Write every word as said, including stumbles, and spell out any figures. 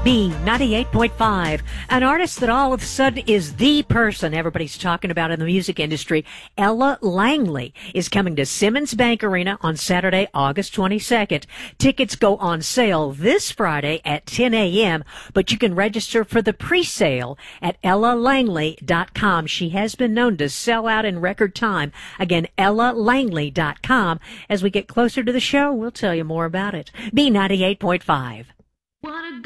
B ninety-eight point five. An artist that all of a sudden is the person everybody's talking about in the music industry, Ella Langley, is coming to Simmons Bank Arena on Saturday, August twenty-second. Tickets go on sale this Friday at ten a.m., but you can register for the pre-sale at ella langley dot com. She has been known to sell out in record time. Again, ella langley dot com. As we get closer to the show, we'll tell you more about it. B ninety-eight point five.